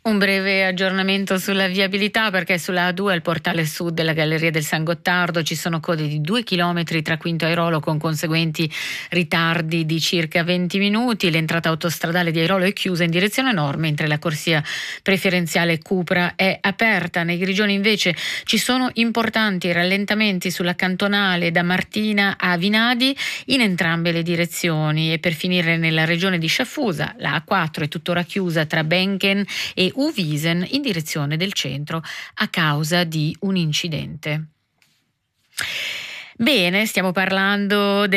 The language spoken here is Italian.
Un breve aggiornamento sulla viabilità, perché sulla A2 al portale sud della Galleria del San Gottardo ci sono code di 2 chilometri tra Quinto Airolo con conseguenti ritardi di circa 20 minuti. L'entrata autostradale di Airolo è chiusa in direzione nord, mentre la corsia preferenziale Cupra è aperta. Nei Grigioni invece ci sono importanti rallentamenti sulla cantonale da Martina a Vinadi in entrambe le direzioni. E per finire nella regione di Sciaffusa, la A4 è tuttora chiusa tra Benken e Uvisen in direzione del centro a causa di un incidente. Bene, stiamo parlando